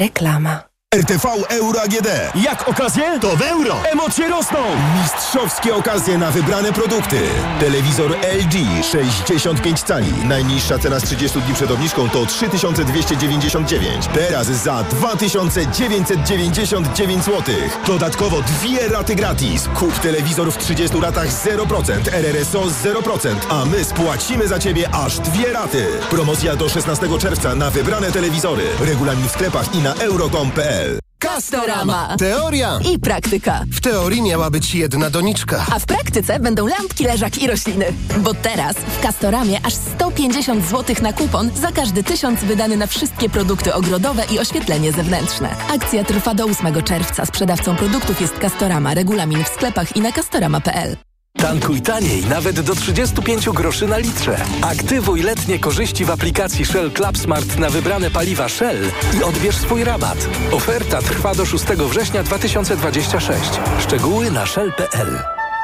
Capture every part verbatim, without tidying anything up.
Reklama. R T V Euro A G D. Jak okazje? To w euro. Emocje rosną. Mistrzowskie okazje na wybrane produkty. Telewizor L G sześćdziesiąt pięć cali. Najniższa cena z trzydziestu dni przed obniżką to trzy tysiące dwieście dziewięćdziesiąt dziewięć. Teraz za dwa tysiące dziewięćset dziewięćdziesiąt dziewięć złotych. Dodatkowo dwie raty gratis. Kup telewizor w trzydziestu ratach zero procent. R R S O zero procent. A my spłacimy za Ciebie aż dwie raty. Promocja do szesnastego czerwca na wybrane telewizory. Regulamin w sklepach i na euro kropka com kropka p l. Castorama. Teoria I praktyka. W teorii miała być jedna doniczka. A w praktyce będą lampki, leżaki i rośliny. Bo teraz w Castoramie aż sto pięćdziesiąt złotych na kupon za każdy tysiąc wydany na wszystkie produkty ogrodowe i oświetlenie zewnętrzne. Akcja trwa do ósmego czerwca. Sprzedawcą produktów jest Castorama. Regulamin w sklepach i na castorama kropka p l. Tankuj taniej, nawet do trzydziestu pięciu groszy na litrze. Aktywuj letnie korzyści w aplikacji Shell Club Smart na wybrane paliwa Shell i odbierz swój rabat. Oferta trwa do szóstego września dwa tysiące dwudziestego szóstego. Szczegóły na shell kropka p l.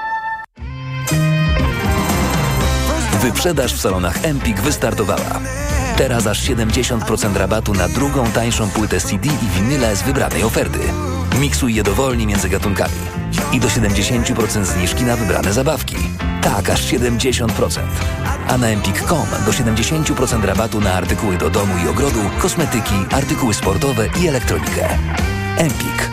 Wyprzedaż w salonach Empik wystartowała. Teraz aż siedemdziesiąt procent rabatu na drugą tańszą płytę C D i winyle z wybranej oferty. Miksuj je dowolnie między gatunkami. I do siedemdziesiąt procent zniżki na wybrane zabawki. Tak, aż siedemdziesiąt procent. A na empik kropka com do siedemdziesiąt procent rabatu na artykuły do domu i ogrodu, kosmetyki, artykuły sportowe i elektronikę. Empik.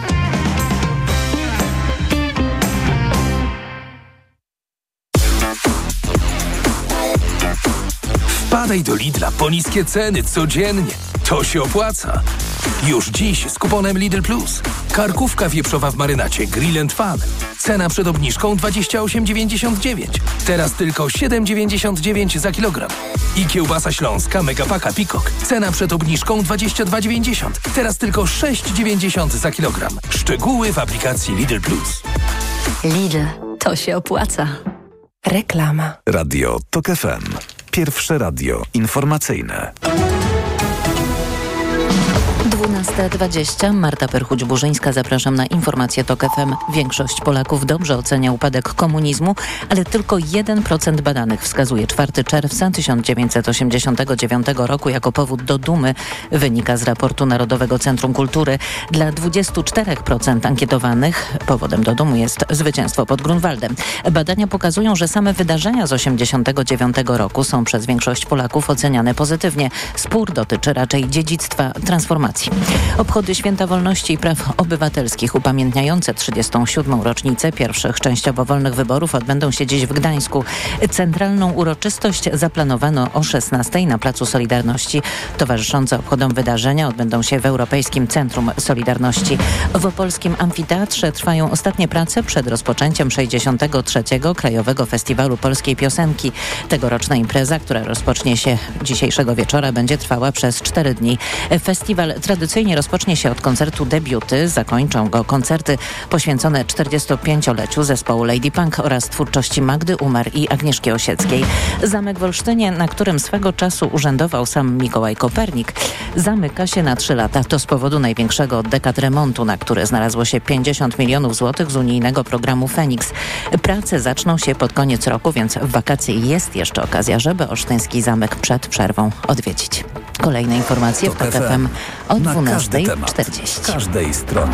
Wpadaj do Lidla po niskie ceny codziennie. To się opłaca. Już dziś z kuponem Lidl Plus. Karkówka wieprzowa w marynacie Grill and Fun. Cena przed obniżką dwadzieścia osiem dziewięćdziesiąt dziewięć. Teraz tylko siedem dziewięćdziesiąt dziewięć za kilogram. I kiełbasa śląska Megapaka Peacock. Cena przed obniżką dwadzieścia dwa dziewięćdziesiąt. Teraz tylko sześć dziewięćdziesiąt za kilogram. Szczegóły w aplikacji Lidl Plus. Lidl. To się opłaca. Reklama. Radio Tok F M. Pierwsze radio informacyjne. dwunasta dwadzieścia. Marta Perchuć-Burzyńska. Zapraszam na informację Tok F M. Większość Polaków dobrze ocenia upadek komunizmu, ale tylko jeden procent badanych wskazuje czwartego czerwca tysiąc dziewięćset osiemdziesiątego dziewiątego roku jako powód do dumy. Wynika z raportu Narodowego Centrum Kultury. Dla dwudziestu czterech procent ankietowanych powodem do dumy jest zwycięstwo pod Grunwaldem. Badania pokazują, że same wydarzenia z osiemdziesiątego dziewiątego roku są przez większość Polaków oceniane pozytywnie. Spór dotyczy raczej dziedzictwa transformacji. Obchody Święta Wolności i Praw Obywatelskich upamiętniające trzydziestą siódmą rocznicę pierwszych częściowo wolnych wyborów odbędą się dziś w Gdańsku. Centralną uroczystość zaplanowano o szesnastej na Placu Solidarności. Towarzyszące obchodom wydarzenia odbędą się w Europejskim Centrum Solidarności. W opolskim amfiteatrze trwają ostatnie prace przed rozpoczęciem sześćdziesiątego trzeciego Krajowego Festiwalu Polskiej Piosenki. Tegoroczna impreza, która rozpocznie się dzisiejszego wieczora, będzie trwała przez cztery dni. Festiwal tradycyjnie rozpocznie się od koncertu Debiuty. Zakończą go koncerty poświęcone czterdziestopięcioleciu zespołu Lady Punk oraz twórczości Magdy Umar i Agnieszki Osieckiej. Zamek w Olsztynie, na którym swego czasu urzędował sam Mikołaj Kopernik, zamyka się na trzy lata. To z powodu największego od dekad remontu, na który znalazło się pięćdziesiąt milionów złotych z unijnego programu Feniks. Prace zaczną się pod koniec roku, więc w wakacje jest jeszcze okazja, żeby olsztyński zamek przed przerwą odwiedzić. Kolejne informacje w Tok F M o dwunasta czterdzieści. Z każdej strony.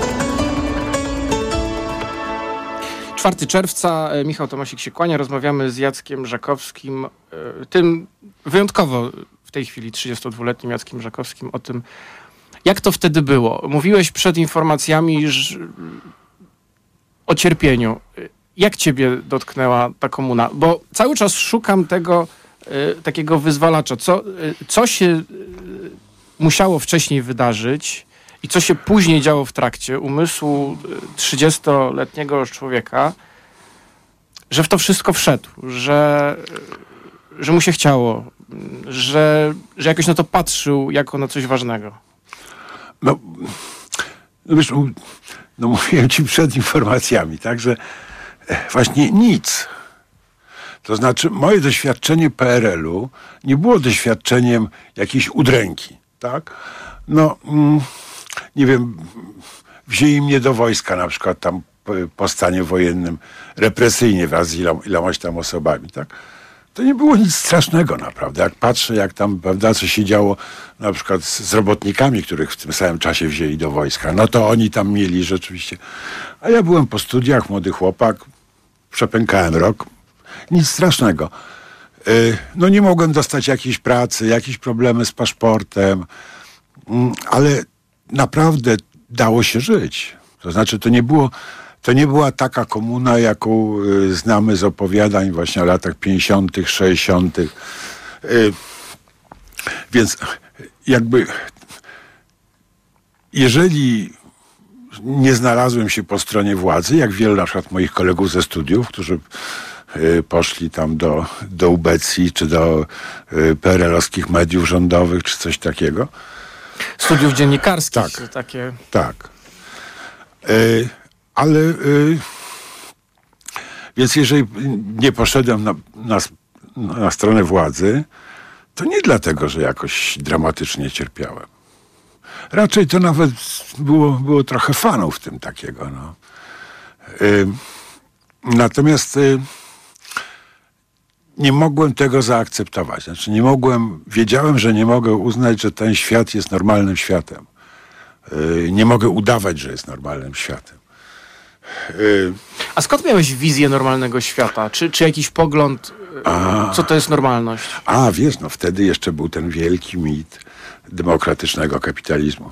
czwartego czerwca, Michał Tomasik się kłania. Rozmawiamy z Jackiem Żakowskim, tym wyjątkowo w tej chwili trzydziestodwuletnim Jackiem Żakowskim, o tym, jak to wtedy było. Mówiłeś przed informacjami że... o cierpieniu. Jak ciebie dotknęła ta komuna? Bo cały czas szukam tego y, takiego wyzwalacza. Co, y, co się y, musiało wcześniej wydarzyć i co się później działo w trakcie umysłu trzydziestoletniego człowieka, że w to wszystko wszedł, że, że mu się chciało, że, że jakoś na to patrzył jako na coś ważnego. No, no wiesz, no mówiłem ci przed informacjami, tak, że właśnie nic. To znaczy moje doświadczenie P R L u nie było doświadczeniem jakiejś udręki, tak? No, mm, nie wiem, wzięli mnie do wojska na przykład tam po stanie wojennym represyjnie wraz z ilom, ilomaś tam osobami, tak? to nie było nic strasznego naprawdę. Jak patrzę, jak tam, prawda, co się działo na przykład z, z robotnikami, których w tym samym czasie wzięli do wojska, no to oni tam mieli rzeczywiście. A ja byłem po studiach, młody chłopak, przepękałem rok. Nic strasznego. Yy, no nie mogłem dostać jakiejś pracy, jakieś problemy z paszportem, yy, ale naprawdę dało się żyć. To znaczy, to nie było, to nie była taka komuna, jaką yy, znamy z opowiadań właśnie o latach pięćdziesiątych, sześćdziesiątych. Yy, więc jakby jeżeli nie znalazłem się po stronie władzy, jak wielu na przykład moich kolegów ze studiów, którzy y, poszli tam do, do ubecji, czy do y, P R L-owskich mediów rządowych, czy coś takiego. Studiów dziennikarskich. Tak, takie... tak. Y, ale y, więc jeżeli nie poszedłem na, na, na stronę władzy, to nie dlatego, że jakoś dramatycznie cierpiałem. Raczej to nawet było, było trochę fanów w tym takiego. No. Yy, natomiast yy, nie mogłem tego zaakceptować. Znaczy nie mogłem, wiedziałem, że nie mogę uznać, że ten świat jest normalnym światem. Yy, nie mogę udawać, że jest normalnym światem. Yy. A skąd miałeś wizję normalnego świata? Czy, czy jakiś pogląd, A, co to jest normalność? A, wiesz, no wtedy jeszcze był ten wielki mit demokratycznego kapitalizmu.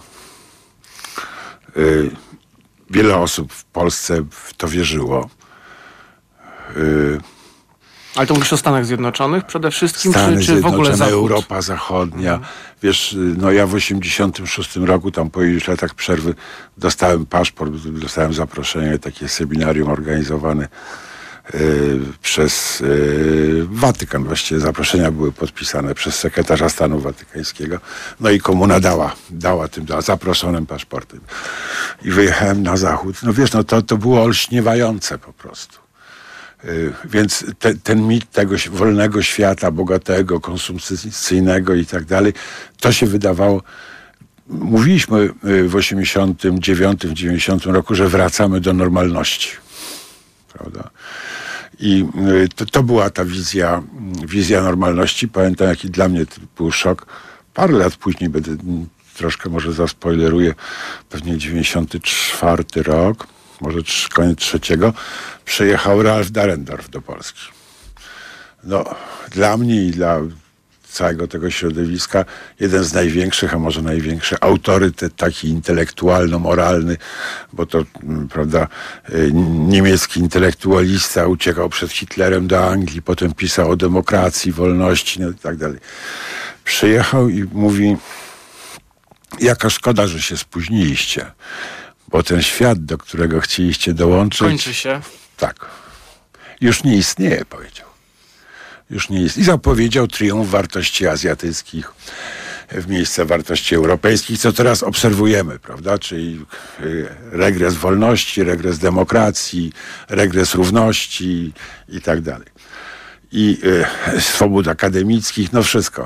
Yy, wiele osób w Polsce w to wierzyło. Yy, Ale to mówisz o Stanach Zjednoczonych przede wszystkim, Stany czy, czy w ogóle Zachód? Europa Zachodnia. Mhm. Wiesz, no ja w osiemdziesiątym szóstym roku, tam po iluś latach przerwy, dostałem paszport, dostałem zaproszenie, takie seminarium organizowane Yy, przez yy, Watykan. Właściwie zaproszenia były podpisane przez sekretarza stanu watykańskiego. No i komuna dała, dała tym zaproszonym paszportem. I wyjechałem na zachód. No wiesz, no to, to było olśniewające po prostu. Yy, więc te, ten mit tego wolnego świata, bogatego, konsumpcyjnego i tak dalej, to się wydawało. Mówiliśmy w osiemdziesiątym dziewiątym, dziewięćdziesiątym roku, że wracamy do normalności. Prawda? I to, to była ta wizja, wizja normalności. Pamiętam, jaki dla mnie to był szok. Parę lat później, będę troszkę może zaspoileruję, pewnie dziewięćdziesiąty czwarty rok, może koniec trzeciego, przyjechał Ralph Dahrendorf do Polski. No, dla mnie i dla całego tego środowiska jeden z największych, a może największy autorytet taki intelektualno-moralny, bo to, prawda, niemiecki intelektualista uciekał przed Hitlerem do Anglii, potem pisał o demokracji, wolności, no i tak dalej. Przyjechał i mówi, jaka szkoda, że się spóźniliście, bo ten świat, do którego chcieliście dołączyć... Kończy się. Tak. Już nie istnieje, powiedział. Już nie jest. I zapowiedział triumf wartości azjatyckich w miejsce wartości europejskich, co teraz obserwujemy, prawda? Czyli regres wolności, regres demokracji, regres równości i tak dalej. I y, swobód akademickich, no wszystko.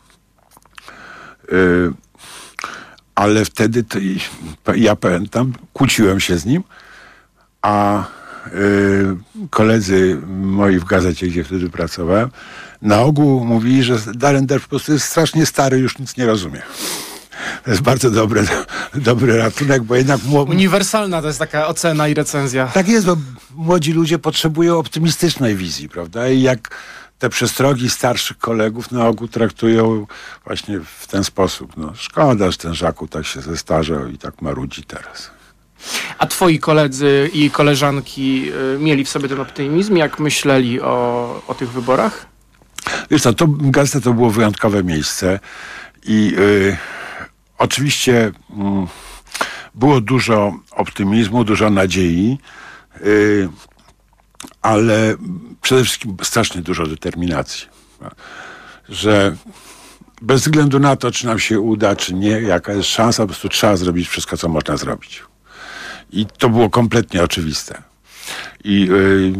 Y, ale wtedy to, ja pamiętam, kłóciłem się z nim, a Yy, koledzy moi w gazecie, gdzie wtedy pracowałem, na ogół mówili, że Dahrendorf po prostu jest strasznie stary, już nic nie rozumie. To jest bardzo dobry, dobry ratunek, bo jednak... Mł- Uniwersalna to jest taka ocena i recenzja. Tak jest, bo młodzi ludzie potrzebują optymistycznej wizji, prawda? I jak te przestrogi starszych kolegów na ogół traktują właśnie w ten sposób. No, szkoda, że ten Żaku tak się zestarzał i tak marudzi teraz. A twoi koledzy i koleżanki y, mieli w sobie ten optymizm, jak myśleli o, o tych wyborach? Wiesz co, to Gazeta to było wyjątkowe miejsce i y, oczywiście y, było dużo optymizmu, dużo nadziei, y, ale przede wszystkim strasznie dużo determinacji. Że bez względu na to, czy nam się uda, czy nie, jaka jest szansa, po prostu trzeba zrobić wszystko, co można zrobić. I to było kompletnie oczywiste. I yy,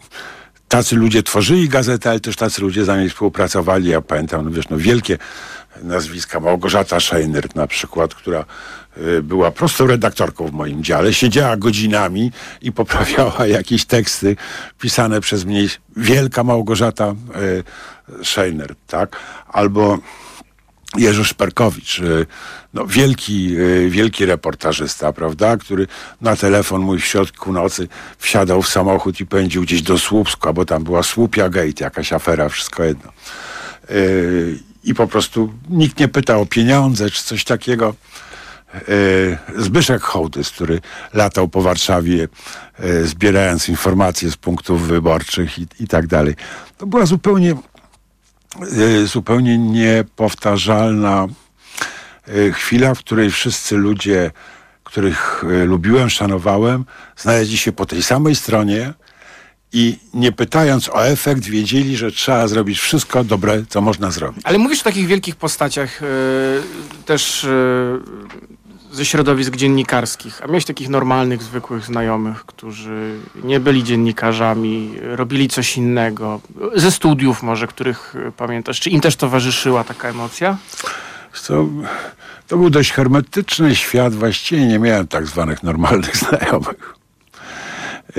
tacy ludzie tworzyli gazetę, ale też tacy ludzie za niej współpracowali. Ja pamiętam, no wiesz, no wielkie nazwiska, Małgorzata Szejnert na przykład, która była prostą redaktorką w moim dziale, siedziała godzinami i poprawiała jakieś teksty pisane przez mnie. Wielka Małgorzata Szejnert, tak? Albo Jerzy Szperkowicz, no, wielki, wielki reportażysta, prawda, który na telefon mój w środku nocy wsiadał w samochód i pędził gdzieś do Słupska, bo tam była Słupia Gate, jakaś afera, wszystko jedno. I po prostu nikt nie pytał o pieniądze czy coś takiego. Zbyszek Hołdys, który latał po Warszawie zbierając informacje z punktów wyborczych i, i tak dalej. To była zupełnie zupełnie niepowtarzalna chwila, w której wszyscy ludzie, których lubiłem, szanowałem, znaleźli się po tej samej stronie i nie pytając o efekt wiedzieli, że trzeba zrobić wszystko dobre, co można zrobić. Ale mówisz o takich wielkich postaciach yy, też yy, ze środowisk dziennikarskich. A miałeś takich normalnych, zwykłych znajomych, którzy nie byli dziennikarzami, robili coś innego. Ze studiów może, których pamiętasz. Czy im też towarzyszyła taka emocja? To, to był dość hermetyczny świat. Właściwie nie miałem tak zwanych normalnych znajomych. Yy,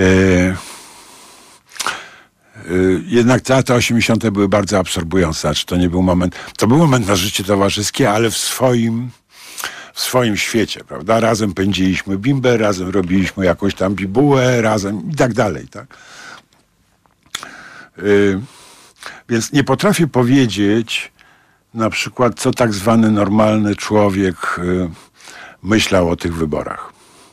yy, jednak te lata osiemdziesiąte były bardzo absorbujące. Znaczy, to nie był moment... To był moment na życie towarzyskie, ale w swoim... w swoim świecie, prawda? Razem pędziliśmy bimbę, razem robiliśmy jakąś tam bibułę, razem i tak dalej, tak? Yy, więc nie potrafię powiedzieć na przykład, co tak zwany normalny człowiek yy, myślał o tych wyborach.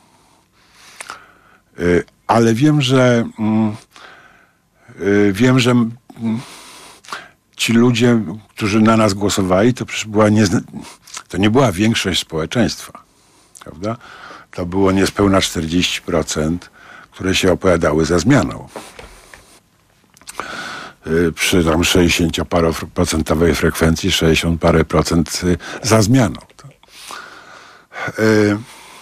Yy, ale wiem, że yy, yy, wiem, że yy, ci ludzie, którzy na nas głosowali, to przecież była niezna... To nie była większość społeczeństwa, prawda? To było niespełna czterdzieści procent, które się opowiadały za zmianą. Yy, przy tam sześćdziesięcioparoprocentowej frekwencji sześćdziesiąt parę procent za zmianą. Yy,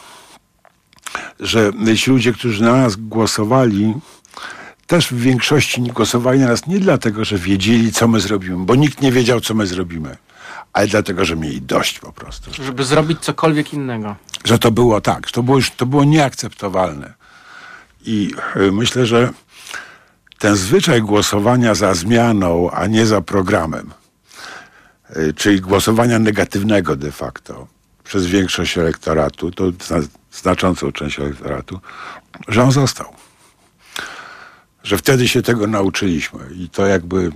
że ci ludzie, którzy na nas głosowali, też w większości głosowali na nas nie dlatego, że wiedzieli, co my zrobimy, bo nikt nie wiedział, co my zrobimy, ale dlatego, że mieli dość po prostu. Żeby zrobić cokolwiek innego. Że to było tak, że to było już to było nieakceptowalne. I y, myślę, że ten zwyczaj głosowania za zmianą, a nie za programem, y, czyli głosowania negatywnego de facto przez większość elektoratu, to zna, znaczącą część elektoratu, że on został. Że wtedy się tego nauczyliśmy i to jakby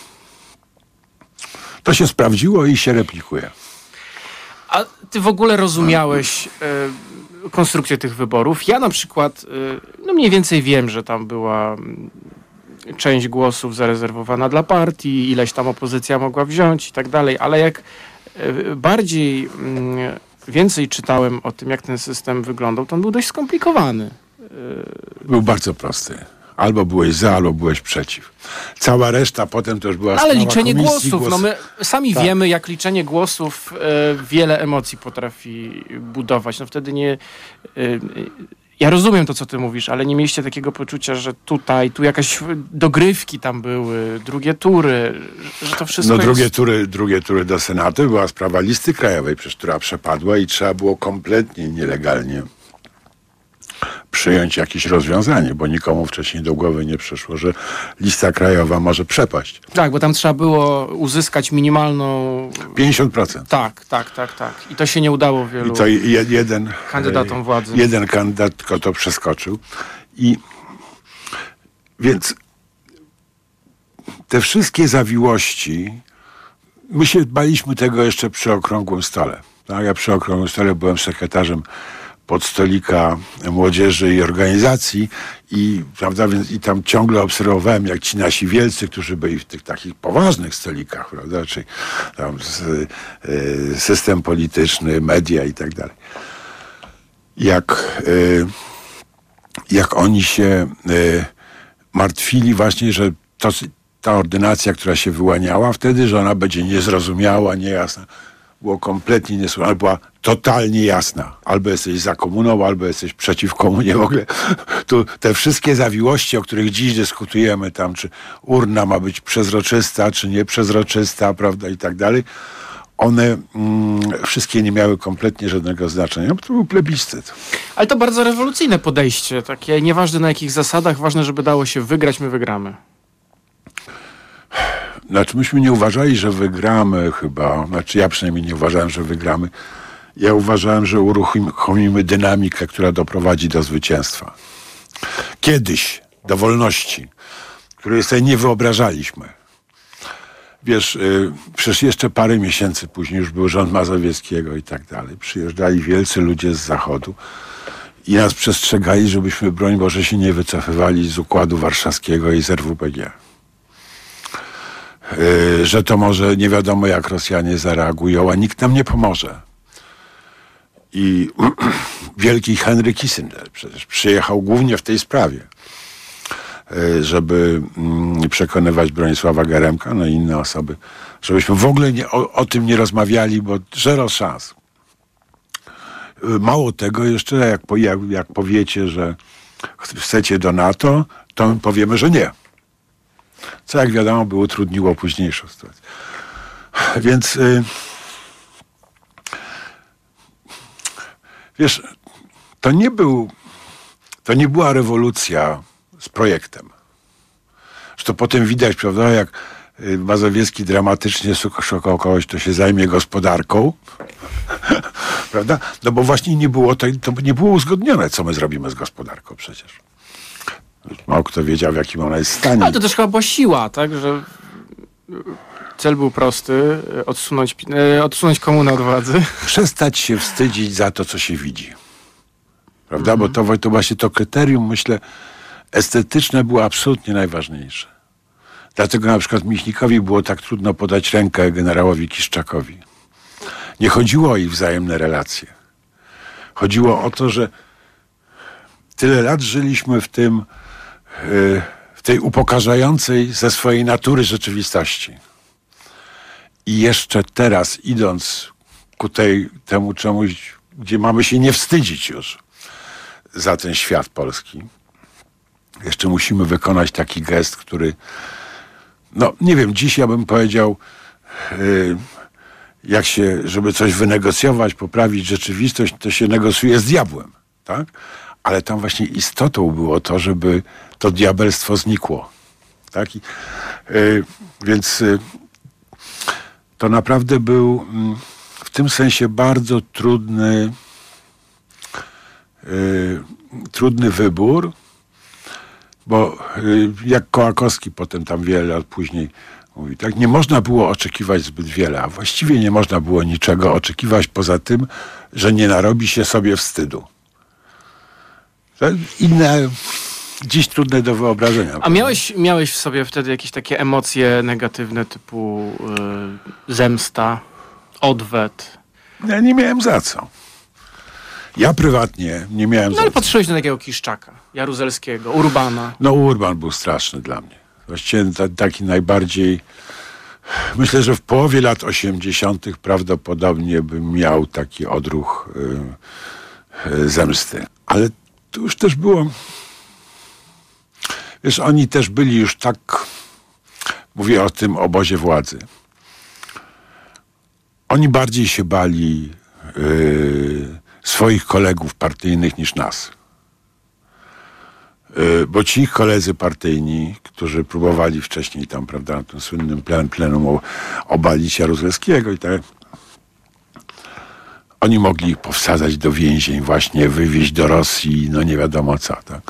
to się sprawdziło i się replikuje. A ty w ogóle rozumiałeś y, konstrukcję tych wyborów? Ja na przykład, y, no mniej więcej wiem, że tam była y, część głosów zarezerwowana dla partii, ileś tam opozycja mogła wziąć i tak dalej, ale jak y, bardziej y, więcej czytałem o tym, jak ten system wyglądał, to on był dość skomplikowany. Y, był bardzo prosty. Albo byłeś za, albo byłeś przeciw. Cała reszta potem to już była Ale liczenie głosów, głos... no my sami tak. wiemy, jak liczenie głosów e, wiele emocji potrafi budować. No wtedy nie... E, ja rozumiem to, co ty mówisz, ale nie mieliście takiego poczucia, że tutaj, tu jakaś dogrywki tam były, drugie tury, że to wszystko No drugie jest... tury, drugie tury do Senatu była sprawa listy krajowej, przecież która przepadła i trzeba było kompletnie nielegalnie przyjąć jakieś rozwiązanie, bo nikomu wcześniej do głowy nie przyszło, że lista krajowa może przepaść. Tak, bo tam trzeba było uzyskać minimalną... pięćdziesiąt procent. Tak, tak, tak, tak. I to się nie udało wielu I to je, jeden kandydatom władzy. Jeden kandydat tylko to przeskoczył. I więc te wszystkie zawiłości, my się baliśmy tego jeszcze przy Okrągłym Stole. Tak? Ja przy Okrągłym Stole byłem sekretarzem podstolika młodzieży i organizacji i, prawda, więc i tam ciągle obserwowałem, jak ci nasi wielcy, którzy byli w tych takich poważnych stolikach, prawda, czyli tam y, system polityczny, media i tak dalej. Jak, y, jak oni się y, martwili właśnie, że to, ta ordynacja, która się wyłaniała wtedy, że ona będzie niezrozumiała, niejasna. Było kompletnie niesłuszne, ale była totalnie jasna. Albo jesteś za komuną, albo jesteś przeciw komunie. W ogóle tu te wszystkie zawiłości, o których dziś dyskutujemy, tam czy urna ma być przezroczysta, czy nieprzezroczysta, prawda, i tak dalej, one mm, wszystkie nie miały kompletnie żadnego znaczenia, bo to był plebiscyt. Ale to bardzo rewolucyjne podejście, takie nieważne na jakich zasadach, ważne, żeby dało się wygrać, my wygramy. Znaczy myśmy nie uważali, że wygramy chyba, znaczy ja przynajmniej nie uważałem, że wygramy. Ja uważałem, że uruchomimy dynamikę, która doprowadzi do zwycięstwa. Kiedyś, do wolności, której sobie nie wyobrażaliśmy. Wiesz, yy, przecież jeszcze parę miesięcy później już był rząd Mazowieckiego i tak dalej. Przyjeżdżali wielcy ludzie z Zachodu i nas przestrzegali, żebyśmy, broń Boże, się nie wycofywali z Układu Warszawskiego i z er wu pe gie. Yy, że to może nie wiadomo, jak Rosjanie zareagują, a nikt nam nie pomoże. I wielki Henry Kissinger przecież przyjechał głównie w tej sprawie, żeby przekonywać Bronisława Geremka, no i inne osoby, żebyśmy w ogóle nie, o, o tym nie rozmawiali, bo zero szans. Mało tego, jeszcze jak, jak, jak powiecie, że chcecie do NATO, to my powiemy, że nie. Co, jak wiadomo, by utrudniło późniejszą sytuację. Więc y, wiesz, to nie był, to nie była rewolucja z projektem. Że to potem widać, prawda, jak Mazowiecki dramatycznie szukał kogoś, kto się zajmie gospodarką, prawda? No bo właśnie nie było, to, to nie było uzgodnione, co my zrobimy z gospodarką przecież. Mało kto wiedział, w jakim ona jest stanie. Ale to też chyba była siła, tak, że cel był prosty, odsunąć, odsunąć komunę od władzy. Przestać się wstydzić za to, co się widzi. Prawda? Mhm. Bo to, to właśnie to kryterium, myślę, estetyczne było absolutnie najważniejsze. Dlatego na przykład Michnikowi było tak trudno podać rękę generałowi Kiszczakowi. Nie chodziło o ich wzajemne relacje. Chodziło o to, że tyle lat żyliśmy w tym, yy, w tej upokarzającej ze swojej natury rzeczywistości. I jeszcze teraz, idąc ku tej, temu czemuś, gdzie mamy się nie wstydzić już za ten świat polski, jeszcze musimy wykonać taki gest, który, no nie wiem, dziś ja bym powiedział, yy, jak się, żeby coś wynegocjować, poprawić rzeczywistość, to się negocjuje z diabłem, tak? Ale tam właśnie istotą było to, żeby to diabelstwo znikło, tak? I, yy, więc yy, to naprawdę był yy, w tym sensie bardzo trudny, yy, trudny wybór, bo yy, jak Kołakowski potem tam wiele lat później mówi, tak, nie można było oczekiwać zbyt wiele, a właściwie nie można było niczego oczekiwać poza tym, że nie narobi się sobie wstydu. Inne, dziś trudne do wyobrażenia. A miałeś, miałeś w sobie wtedy jakieś takie emocje negatywne typu yy, zemsta, odwet? Ja nie miałem za co. Ja prywatnie nie miałem no, za ale co. patrzyłeś na takiego Kiszczaka, Jaruzelskiego, Urbana. No Urban był straszny dla mnie. Właściwie t- taki najbardziej... Myślę, że w połowie lat osiemdziesiątych prawdopodobnie bym miał taki odruch yy, yy, zemsty. Ale to już też było... Wiesz, oni też byli już tak... Mówię o tym obozie władzy. Oni bardziej się bali yy, swoich kolegów partyjnych niż nas. Bo ci ich koledzy partyjni, którzy próbowali wcześniej tam, prawda, na tym słynnym plen, plenum obalić Jaruzelskiego i tak, oni mogli ich powsadzać do więzień, właśnie wywieźć do Rosji, no nie wiadomo co, tak.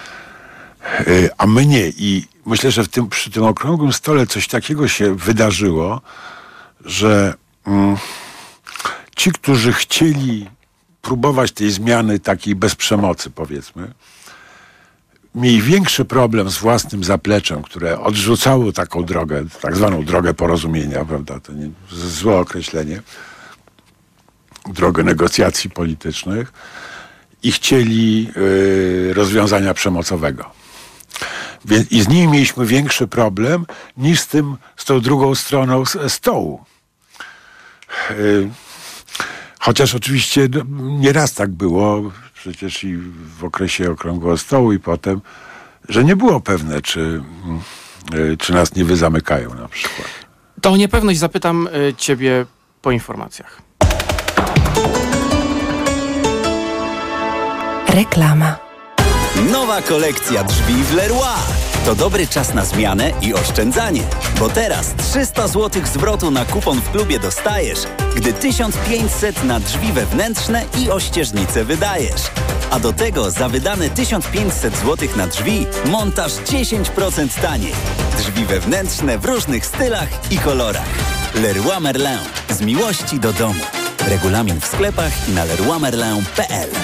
A my nie. I myślę, że w tym, przy tym okrągłym stole coś takiego się wydarzyło, że mm, ci, którzy chcieli próbować tej zmiany takiej bez przemocy, powiedzmy, mieli większy problem z własnym zapleczem, które odrzucało taką drogę, tak zwaną drogę porozumienia, prawda, to nie, złe określenie, drogę negocjacji politycznych i chcieli yy, rozwiązania przemocowego. Więc, i z nimi mieliśmy większy problem niż z tym, z tą drugą stroną stołu. Yy, chociaż oczywiście nie raz tak było, przecież i w okresie Okrągłego Stołu i potem, że nie było pewne, czy, czy nas nie wyzamykają na przykład. To o niepewność zapytam ciebie po informacjach. Reklama. Nowa kolekcja drzwi w Leroy. To dobry czas na zmianę i oszczędzanie. Bo teraz trzysta złotych zwrotu na kupon w klubie dostajesz, gdy tysiąc pięćset na drzwi wewnętrzne i ościeżnice wydajesz. A do tego za wydane tysiąc pięćset złotych na drzwi montaż dziesięć procent taniej. Drzwi wewnętrzne w różnych stylach i kolorach. Leroy Merlin. Z miłości do domu. Regulamin w sklepach i na leroy merlin kropka p l.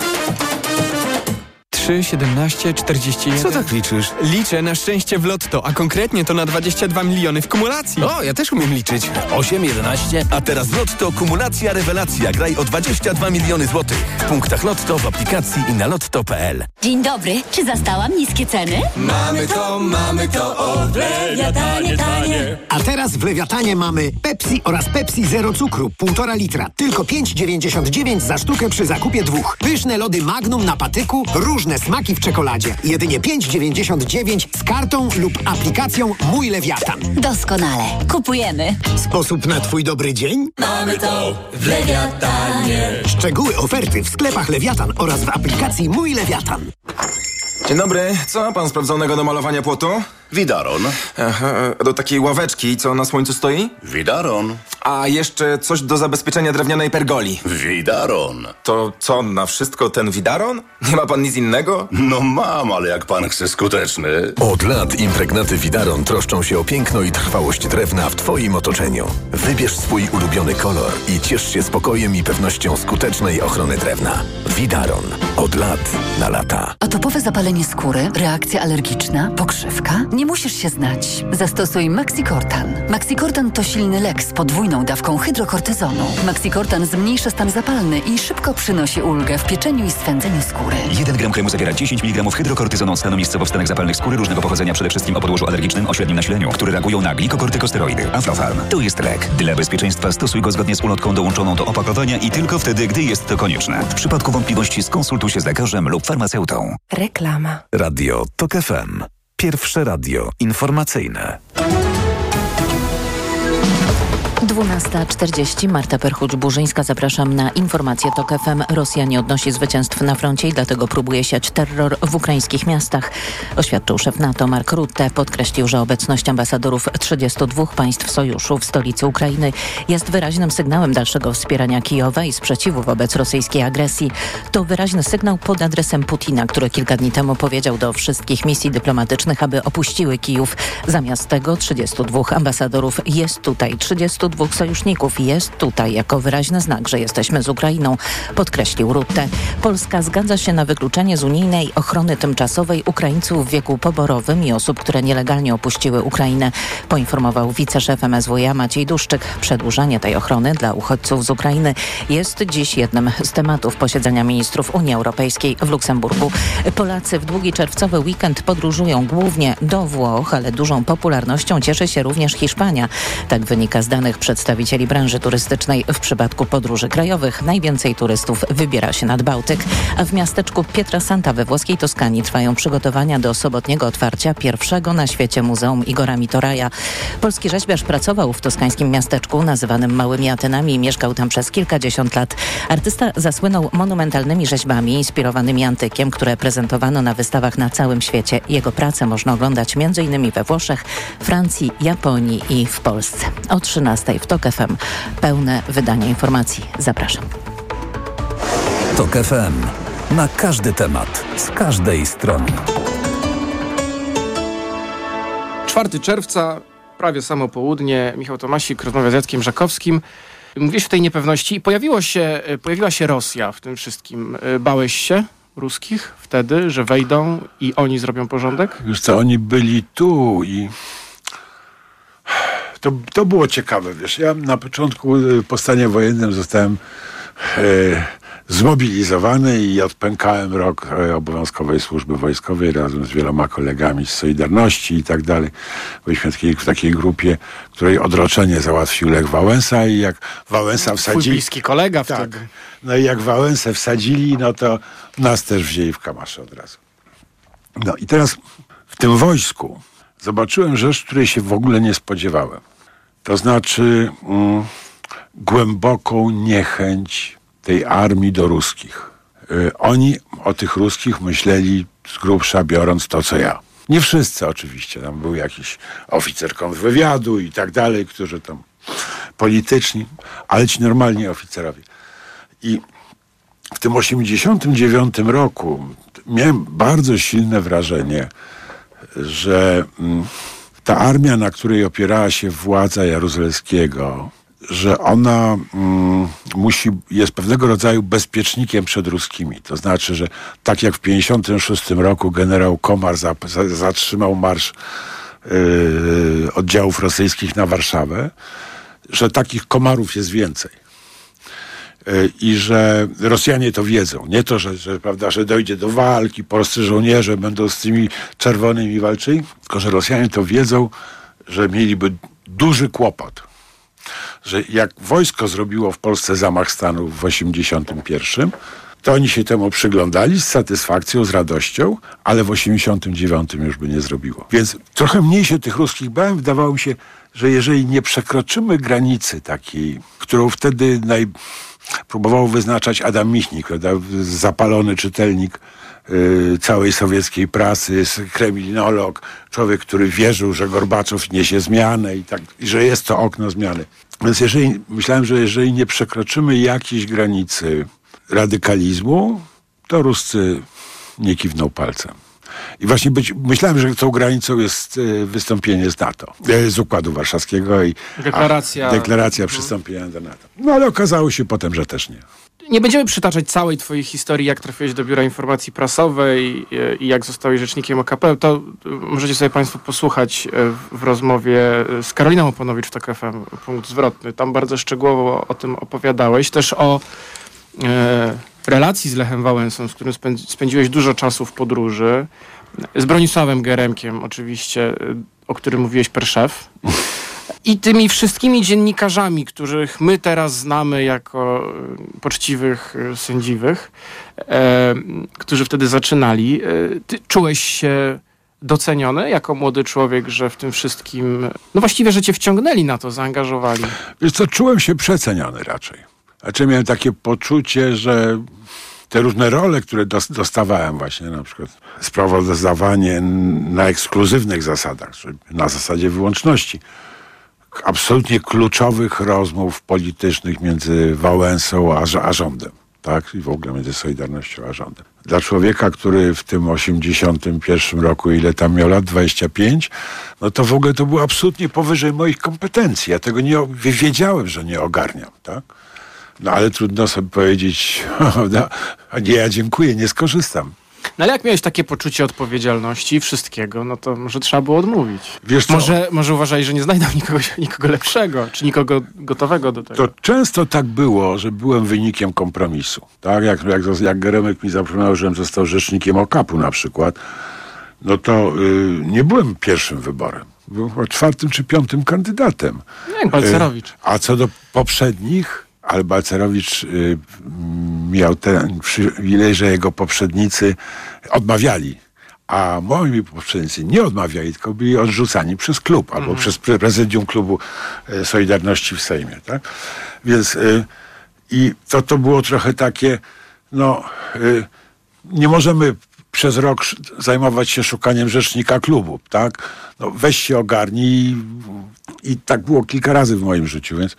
trzy, siedemnaście, czterdzieści jeden. Co tak liczysz? Liczę na szczęście w lotto, a konkretnie to na dwadzieścia dwa miliony w kumulacji. O, ja też umiem liczyć. osiem, jedenaście. A teraz lotto, kumulacja, rewelacja. Graj o dwadzieścia dwa miliony złotych. W punktach lotto, w aplikacji i na lotto kropka p l. Dzień dobry. Czy zastałam niskie ceny? Mamy to, mamy to, o w Lewiatanie tanie. A teraz w Lewiatanie mamy Pepsi oraz Pepsi Zero Cukru, półtora litra. Tylko pięć dziewięćdziesiąt dziewięć za sztukę przy zakupie dwóch. Pyszne lody Magnum na patyku, różne smaki w czekoladzie. Jedynie pięć dziewięćdziesiąt dziewięć z kartą lub aplikacją Mój Lewiatan. Doskonale. Kupujemy. Sposób na twój dobry dzień? Mamy to w Lewiatanie. Szczegóły oferty w sklepach Lewiatan oraz w aplikacji Mój Lewiatan. Dzień dobry. Co pan sprawdzonego do malowania płotu? Widaron. Aha, do takiej ławeczki, co na słońcu stoi? Widaron. A jeszcze coś do zabezpieczenia drewnianej pergoli. Widaron. To co, na wszystko ten widaron? Nie ma pan nic innego? No mam, ale jak pan chce skuteczny. Od lat impregnaty Widaron troszczą się o piękno i trwałość drewna w twoim otoczeniu. Wybierz swój ulubiony kolor i ciesz się spokojem i pewnością skutecznej ochrony drewna. Widaron. Od lat na lata. Atopowe zapalenie skóry, reakcja alergiczna, pokrzywka? Nie musisz się znać. Zastosuj Maxicortan. Maxicortan to silny lek z podwójną dawką hydrokortyzonu. Maxicortan zmniejsza stan zapalny i szybko przynosi ulgę w pieczeniu i swędzeniu skóry. jeden gram kremu zawiera dziesięć miligramów hydrokortyzonu stanu miejscowo w stanach zapalnych skóry różnego pochodzenia, przede wszystkim o podłożu alergicznym o średnim nasileniu, które reagują na glikokortykosteroidy. Aflofarm. To jest lek. Dla bezpieczeństwa stosuj go zgodnie z ulotką dołączoną do opakowania i tylko wtedy, gdy jest to konieczne. W przypadku wątpliwości skonsultuj się z lekarzem lub farmaceutą. Reklama. Radio TOK F M. Pierwsze radio informacyjne. dwunasta czterdzieści. Marta Perchuć-Burzyńska. Zapraszam na informacje TOK F M. Rosja nie odnosi zwycięstw na froncie i dlatego próbuje siać terror w ukraińskich miastach. Oświadczył szef NATO Mark Rutte. Podkreślił, że obecność ambasadorów trzydziestu dwóch państw sojuszu w stolicy Ukrainy jest wyraźnym sygnałem dalszego wspierania Kijowa i sprzeciwu wobec rosyjskiej agresji. To wyraźny sygnał pod adresem Putina, który kilka dni temu powiedział do wszystkich misji dyplomatycznych, aby opuściły Kijów. Zamiast tego trzydziestu dwóch ambasadorów jest tutaj. trzydziestu dwóch sojuszników jest tutaj jako wyraźny znak, że jesteśmy z Ukrainą, podkreślił Rutte. Polska zgadza się na wykluczenie z unijnej ochrony tymczasowej Ukraińców w wieku poborowym i osób, które nielegalnie opuściły Ukrainę, poinformował wiceszef M S W iA Maciej Duszczyk. Przedłużanie tej ochrony dla uchodźców z Ukrainy jest dziś jednym z tematów posiedzenia ministrów Unii Europejskiej w Luksemburgu. Polacy w długi czerwcowy weekend podróżują głównie do Włoch, ale dużą popularnością cieszy się również Hiszpania. Tak wynika z danych przedstawicieli branży turystycznej. W przypadku podróży krajowych najwięcej turystów wybiera się nad Bałtyk, a w miasteczku Pietrasanta we włoskiej Toskanii trwają przygotowania do sobotniego otwarcia pierwszego na świecie Muzeum Igora Mitoraja. Polski rzeźbiarz pracował w toskańskim miasteczku nazywanym Małymi Atenami i mieszkał tam przez kilkadziesiąt lat. Artysta zasłynął monumentalnymi rzeźbami inspirowanymi antykiem, które prezentowano na wystawach na całym świecie. Jego pracę można oglądać między innymi we Włoszech, Francji, Japonii i w Polsce. O trzynastej w TOK F M. Pełne wydanie informacji. Zapraszam. TOK F M. Na każdy temat, z każdej strony. czwartego czerwca, prawie samo południe. Michał Tomasik rozmawia z Jackiem Żakowskim. Mówiłeś o tej niepewności i pojawiło się, pojawiła się Rosja w tym wszystkim. Bałeś się ruskich wtedy, że wejdą i oni zrobią porządek? Wiesz co, oni byli tu i to, to było ciekawe, wiesz. Ja na początku po stanie wojennym zostałem e, zmobilizowany i odpękałem rok e, obowiązkowej służby wojskowej razem z wieloma kolegami z Solidarności i tak dalej. Byliśmy w takiej, w takiej grupie, której odroczenie załatwił Lech Wałęsa i jak Wałęsa wsadzili... Twój bliski kolega tak, wtedy. No i jak Wałęsę wsadzili, no to nas też wzięli w kamasze od razu. No i teraz w tym wojsku zobaczyłem rzecz, której się w ogóle nie spodziewałem. To znaczy, mm, głęboką niechęć tej armii do ruskich. Yy, oni o tych ruskich myśleli z grubsza biorąc to, co ja. Nie wszyscy oczywiście. Tam był jakiś oficer kontrwywiadu i tak dalej, którzy tam polityczni, ale ci normalni oficerowie. I w tym osiemdziesiątym dziewiątym roku miałem bardzo silne wrażenie, że mm, ta armia, na której opierała się władza Jaruzelskiego, że ona mm, musi, jest pewnego rodzaju bezpiecznikiem przed ruskimi. To znaczy, że tak jak w pięćdziesiątym szóstym roku generał Komar za, za, zatrzymał marsz yy, oddziałów rosyjskich na Warszawę, że takich komarów jest więcej. Yy, I że Rosjanie to wiedzą. Nie to, że, że, prawda, że dojdzie do walki, polscy żołnierze będą z tymi czerwonymi walczyli, tylko że Rosjanie to wiedzą, że mieliby duży kłopot. Że jak wojsko zrobiło w Polsce zamach stanu w osiemdziesiątym pierwszym, to oni się temu przyglądali z satysfakcją, z radością, ale w osiemdziesiątym dziewiątym już by nie zrobiło. Więc trochę mniej się tych ruskich bałem. Wydawało mi się, że jeżeli nie przekroczymy granicy takiej, którą wtedy naj... próbował wyznaczać Adam Michnik, prawda? Zapalony czytelnik yy, całej sowieckiej prasy, kremlinolog, człowiek, który wierzył, że Gorbaczow niesie zmianę i tak, i że jest to okno zmiany. Więc jeżeli, myślałem, że jeżeli nie przekroczymy jakiejś granicy radykalizmu, to Ruscy nie kiwną palcem. I właśnie być, myślałem, że tą granicą jest y, wystąpienie z NATO, y, z Układu Warszawskiego i deklaracja, a, deklaracja przystąpienia do NATO. No ale okazało się potem, że też nie. Nie będziemy przytaczać całej twojej historii, jak trafiłeś do Biura Informacji Prasowej i, i jak zostałeś rzecznikiem O K P. To możecie sobie państwo posłuchać w, w rozmowie z Karoliną Oponowicz w Tok F M, punkt zwrotny. Tam bardzo szczegółowo o tym opowiadałeś. Też o e, relacji z Lechem Wałęsą, z którym spędzi, spędziłeś dużo czasu w podróży. Z Bronisławem Geremkiem oczywiście, o którym mówiłeś per szef. I tymi wszystkimi dziennikarzami, których my teraz znamy jako poczciwych, sędziwych, e, którzy wtedy zaczynali. E, ty czułeś się doceniony jako młody człowiek, że w tym wszystkim, no właściwie, że cię wciągnęli na to, zaangażowali? Wiesz co, czułem się przeceniony raczej. Znaczy miałem takie poczucie, że te różne role, które dostawałem właśnie, na przykład sprawozdawanie na ekskluzywnych zasadach, czyli na zasadzie wyłączności, absolutnie kluczowych rozmów politycznych między Wałęsą a, a rządem, tak? I w ogóle między Solidarnością a rządem. Dla człowieka, który w tym osiemdziesiątym pierwszym roku, ile tam miał lat, dwadzieścia pięć, no to w ogóle to było absolutnie powyżej moich kompetencji. Ja tego nie wiedziałem, że nie ogarniam, tak? No ale trudno sobie powiedzieć, no, nie, ja dziękuję, nie skorzystam. No ale jak miałeś takie poczucie odpowiedzialności i wszystkiego, no to może trzeba było odmówić. Wiesz co? Może, może uważali, że nie znajdą nikogo, nikogo lepszego, czy nikogo gotowego do tego. To często tak było, że byłem wynikiem kompromisu. Tak? Jak, jak, jak Geremek mi zaproponował, żebym został rzecznikiem O K P-u na przykład, no to yy, nie byłem pierwszym wyborem. Byłem czwartym czy piątym kandydatem. Jak Balcerowicz. Yy, a co do poprzednich, ale Balcerowicz y, miał ten przywilej, że jego poprzednicy odmawiali. A moi poprzednicy nie odmawiali, tylko byli odrzucani przez klub albo mm. przez prezydium klubu y, Solidarności w Sejmie. Tak? Więc y, i to, to było trochę takie, no y, nie możemy przez rok zajmować się szukaniem rzecznika klubu. Tak? No, weź się ogarnij i, i tak było kilka razy w moim życiu, więc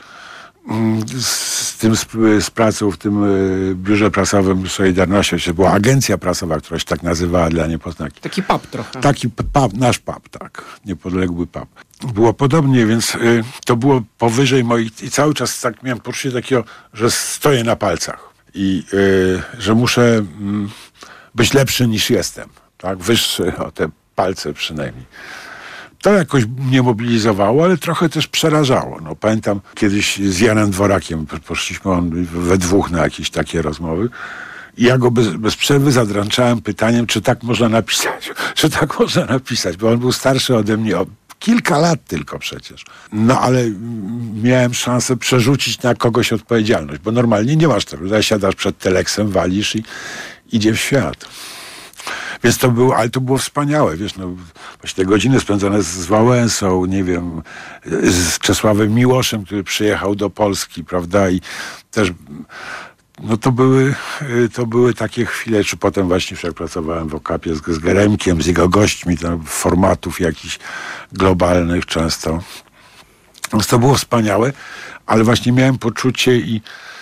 z tym z, z pracą w tym y, biurze prasowym Solidarności, to była agencja prasowa, która się tak nazywała dla niepoznaki. Taki pub trochę. Taki pub, nasz pub, tak. Niepodległy pub. Było podobnie, więc y, to było powyżej moich i cały czas tak miałem poczucie takiego, że stoję na palcach i y, że muszę y, być lepszy niż jestem. Tak? Wyższy o te palce przynajmniej. To jakoś mnie mobilizowało, ale trochę też przerażało. No, pamiętam kiedyś z Janem Dworakiem poszliśmy on we dwóch na jakieś takie rozmowy i ja go bez, bez przerwy zadręczałem pytaniem, czy tak można napisać, czy tak można napisać, bo on był starszy ode mnie o kilka lat tylko przecież. No ale miałem szansę przerzucić na kogoś odpowiedzialność, bo normalnie nie masz tego. Siadasz przed teleksem, walisz i idzie w świat. Więc to było, ale to było wspaniałe, wiesz, no, właśnie te godziny spędzone z, z Wałęsą, nie wiem, z Czesławem Miłoszem, który przyjechał do Polski, prawda, i też, no to były, to były takie chwile, czy potem właśnie jak pracowałem w Okapie z, z Geremkiem, z jego gośćmi, tam, formatów jakichś globalnych często. Więc to było wspaniałe, ale właśnie miałem poczucie i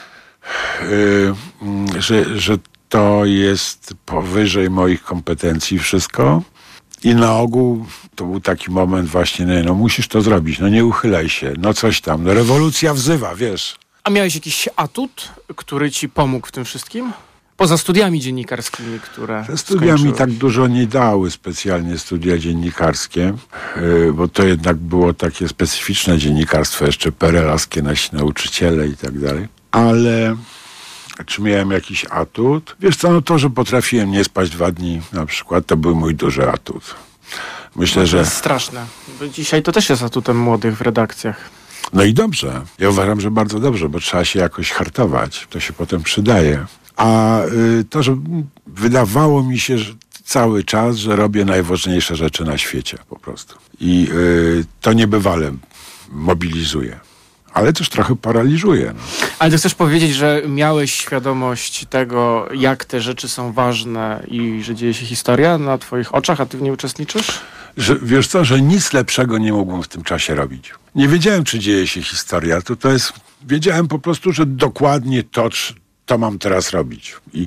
yy, że, że to jest powyżej moich kompetencji wszystko. I na ogół to był taki moment właśnie, no, no musisz to zrobić, no nie uchylaj się, no coś tam, no rewolucja wzywa, wiesz. A miałeś jakiś atut, który ci pomógł w tym wszystkim? Poza studiami dziennikarskimi, które Te studia mi skończyłeś. tak dużo nie dały specjalnie studia dziennikarskie, yy, bo to jednak było takie specyficzne dziennikarstwo, jeszcze perelaskie nasi nauczyciele i tak dalej. Ale czy miałem jakiś atut? Wiesz co, no to, że potrafiłem nie spać dwa dni na przykład, to był mój duży atut. Myślę, To że... jest straszne. Bo dzisiaj to też jest atutem młodych w redakcjach. No i dobrze. Ja uważam, że bardzo dobrze, bo trzeba się jakoś hartować. To się potem przydaje. A y, to, że wydawało mi się że cały czas, że robię najważniejsze rzeczy na świecie po prostu. I y, to niebywale mobilizuje. Ale też trochę paraliżuje. No. Ale ty chcesz powiedzieć, że miałeś świadomość tego, jak te rzeczy są ważne i że dzieje się historia na twoich oczach, a ty w niej uczestniczysz? Że, wiesz co, że nic lepszego nie mógłbym w tym czasie robić. Nie wiedziałem, czy dzieje się historia. To, to jest, wiedziałem po prostu, że dokładnie to, to mam teraz robić. I,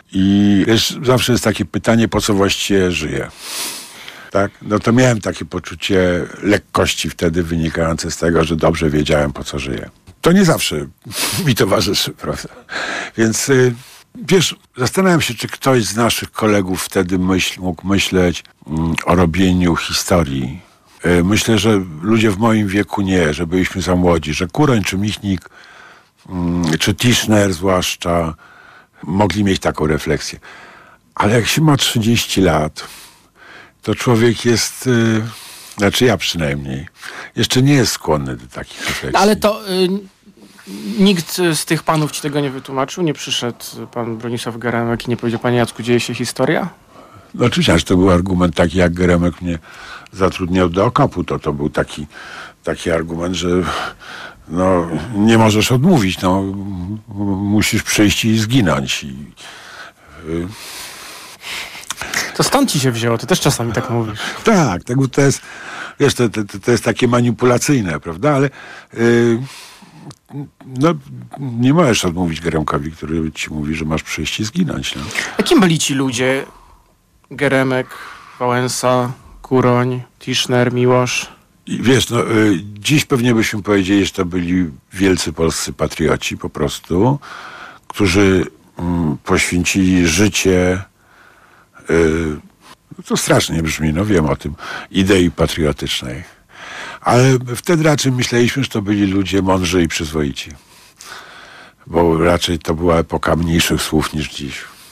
i wiesz, zawsze jest takie pytanie, po co właściwie żyję. Tak? No to miałem takie poczucie lekkości wtedy wynikające z tego, że dobrze wiedziałem, po co żyję. To nie zawsze mi towarzyszy, prawda? Więc y, wiesz, zastanawiam się, czy ktoś z naszych kolegów wtedy myśl, mógł myśleć mm, o robieniu historii. Y, myślę, że ludzie w moim wieku nie, że byliśmy za młodzi, że Kuroń czy Michnik, y, czy Tischner zwłaszcza, mogli mieć taką refleksję. Ale jak się ma trzydzieści lat, to człowiek jest, yy, znaczy ja przynajmniej, jeszcze nie jest skłonny do takich refleksji. No, ale to y, nikt z tych panów ci tego nie wytłumaczył? Nie przyszedł pan Bronisław Geremek i nie powiedział, panie Jacku, dzieje się historia? No oczywiście, że to był argument taki, jak Geremek mnie zatrudniał do Okapu, to to był taki, taki argument, że no, nie możesz odmówić, no, musisz przyjść i zginąć. I, yy. To stąd ci się wzięło, ty też czasami tak mówisz. Tak, tak, to jest, wiesz, to, to, to jest takie manipulacyjne, prawda, ale yy, no, nie możesz odmówić Geremkowi, który ci mówi, że masz przyjść i zginąć. No. A kim byli ci ludzie? Geremek, Wałęsa, Kuroń, Tischner, Miłosz? I wiesz, no, yy, dziś pewnie byśmy powiedzieli, że to byli wielcy polscy patrioci po prostu, którzy yy, poświęcili życie. Yy, to strasznie brzmi, no wiem o tym, idei patriotycznej. Ale wtedy raczej myśleliśmy, że to byli ludzie mądrzy i przyzwoici. Bo raczej to była epoka mniejszych słów niż dziś.